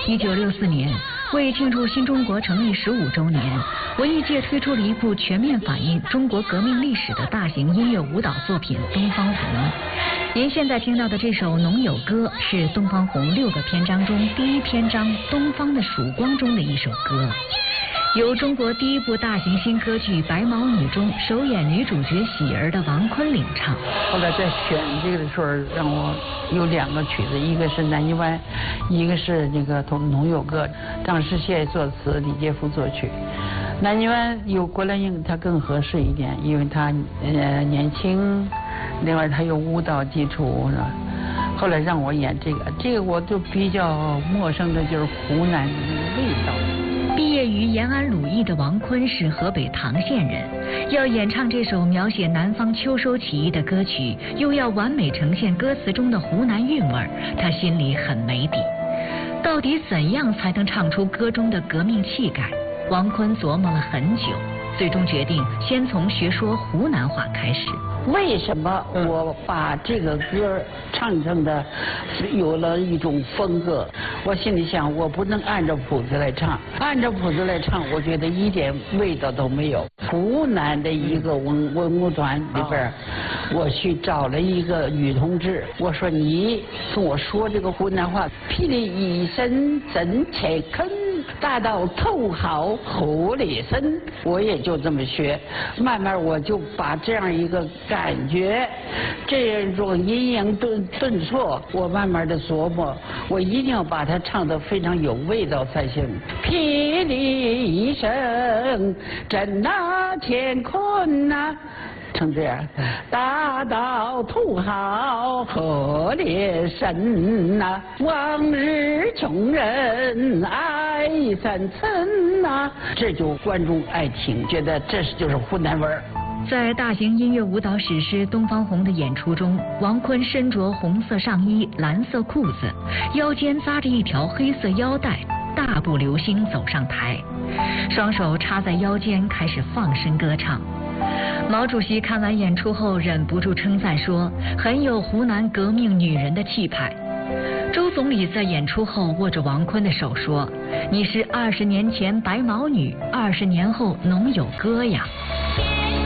1964年，为庆祝新中国成立15周年，文艺界推出了一部全面反映中国革命历史的大型音乐舞蹈作品《东方红》。您现在听到的这首《农友歌》是《东方红》6个篇章中第1篇章《东方的曙光》中的一首歌，由中国第1部大型新歌剧《白毛女》中首演女主角喜儿的王坤领唱。 后来在选这个的时候，让我有2个曲子，一个是《南泥湾》，一个是那个《农友歌》，张世宪作词，李杰夫作曲。南泥湾有郭兰英，她更合适一点，因为她年轻，另外她有舞蹈基础。后来让我演这个我就比较陌生的就是湖南的那个味道。 毕业于延安鲁艺的王坤是河北唐县人，要演唱这首描写南方秋收起义的歌曲，又要完美呈现歌词中的湖南韵味，他心里很没底。到底怎样才能唱出歌中的革命气概？王坤琢磨了很久，最终决定先从学说湖南话开始。 为什么我把这个歌唱成的有了一种风格？我心里想，我不能按照谱子来唱，按照谱子来唱，我觉得一点味道都没有。湖南的一个文物团里边，我去找了一个女同志，我说你跟我说这个湖南话，霹雳一声震切坑。大到头好河里深，我也就这么学，慢慢我就把这样一个感觉，这种阴阳顿挫，我慢慢的琢磨，我一定要把它唱得非常有味道才行。霹雳一声震那乾坤呐，成这样，大到土豪河里深呐，往日穷人爱三层呐，这就观众爱听，觉得这就是湖南味儿。 在大型音乐舞蹈史诗《东方红》的演出中，王坤身着红色上衣、蓝色裤子，腰间扎着一条黑色腰带，大步流星走上台，双手插在腰间，开始放声歌唱。毛主席看完演出后忍不住称赞说，很有湖南革命女人的气派。周总理在演出后握着王坤的手说，你是20年前白毛女，20年后农友歌呀。